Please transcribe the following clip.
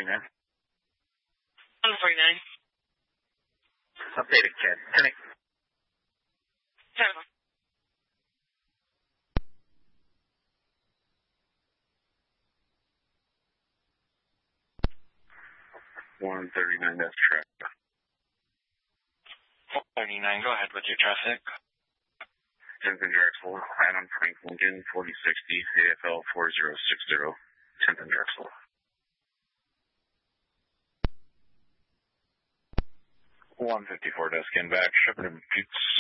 149. 149. Updated, Cat. 10-8. 10. 139, that's traffic. 139, go ahead with your traffic. 10th and Drexel, Adam Frank Lincoln, 4060, AFL 4060, 10th and Drexel. 154, desk in back, Shepherd and Buttes.